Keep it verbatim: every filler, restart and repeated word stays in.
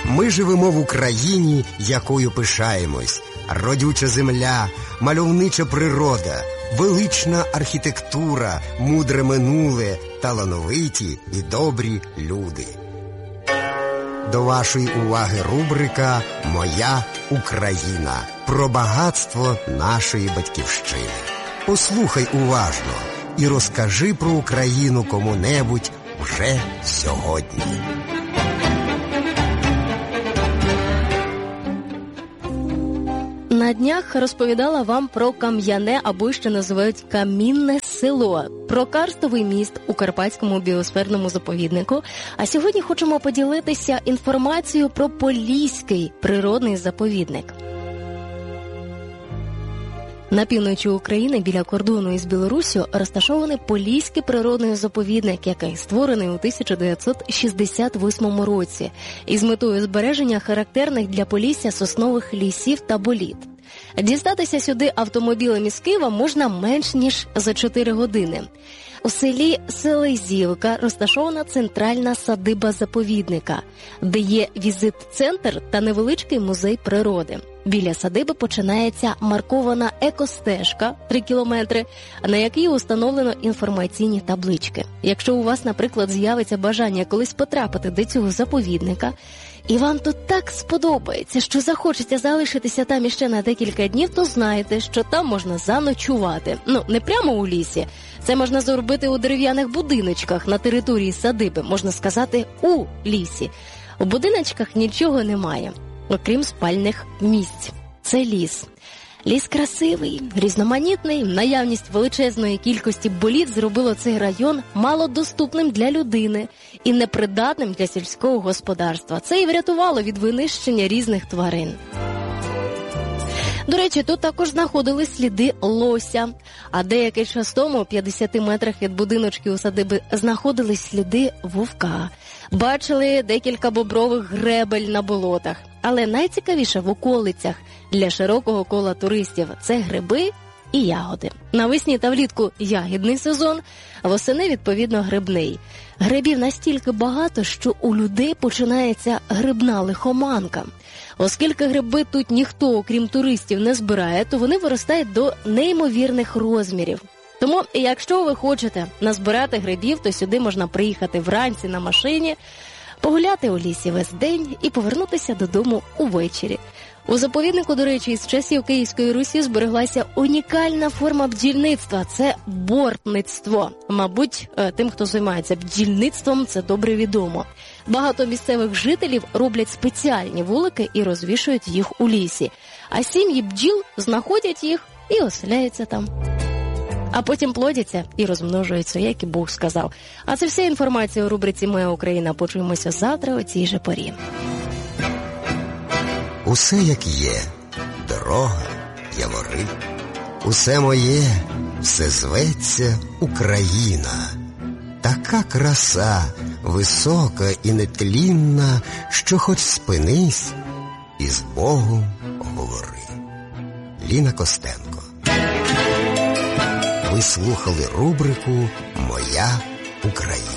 Ми живемо в Україні, якою пишаємось. Родюча земля, мальовнича природа, велична архітектура, мудре минуле, талановиті і добрі люди. До вашої уваги рубрика «Моя Україна» про багатство нашої батьківщини. Послухай уважно і розкажи про Україну кому-небудь вже сьогодні. На днях розповідала вам про Кам'яне, або ще називають Камінне село, про карстовий міст у Карпатському біосферному заповіднику. А сьогодні хочемо поділитися інформацією про Поліський природний заповідник. На півночі України, біля кордону із Білоруссю, розташований Поліський природний заповідник, який створений у тисяча дев'ятсот шістдесят восьмому році із метою збереження характерних для Полісся соснових лісів та боліт. Дістатися сюди автомобілем із Києва можна менш ніж за чотири години. У селі Селезівка розташована центральна садиба заповідника, де є візит-центр та невеличкий музей природи. Біля садиби починається маркована екостежка три кілометри, на якій установлено інформаційні таблички. Якщо у вас, наприклад, з'явиться бажання колись потрапити до цього заповідника, і вам тут так сподобається, що захочеться залишитися там іще на декілька днів, то знаєте, що там можна заночувати. Ну, не прямо у лісі. Це можна зробити у дерев'яних будиночках на території садиби, можна сказати, у лісі. У будиночках нічого немає, окрім спальних місць. Це ліс. Ліс красивий, різноманітний, наявність величезної кількості боліт зробило цей район малодоступним для людини і непридатним для сільського господарства. Це і врятувало від винищення різних тварин. До речі, тут також знаходили сліди лося, а деякий час тому, у п'ятдесяти метрах від будиночків у садиби, знаходились сліди вовка. Бачили декілька бобрових гребель на болотах. Але найцікавіше в околицях для широкого кола туристів – це гриби і ягоди. Навесні та влітку – ягідний сезон, восени, відповідно, грибний. Грибів настільки багато, що у людей починається грибна лихоманка. Оскільки гриби тут ніхто, окрім туристів, не збирає, то вони виростають до неймовірних розмірів. Тому, якщо ви хочете назбирати грибів, то сюди можна приїхати вранці на машині, погуляти у лісі весь день і повернутися додому увечері. У заповіднику, до речі, із часів Київської Русі збереглася унікальна форма бджільництва – це бортництво. Мабуть, тим, хто займається бджільництвом, це добре відомо. Багато місцевих жителів роблять спеціальні вулики і розвішують їх у лісі. А сім'ї бджіл знаходять їх і оселяються там. А потім плодяться і розмножуються, як і Бог сказав. А це вся інформація у рубриці «Моя Україна». Почуємося завтра о цій же порі. Усе як є, дорога, явори. Усе моє, все зветься Україна. Така краса, висока і нетлінна, що хоч спинись і з Богом говори. Ліна Костенко. Ви слухали рубрику «Моя Україна».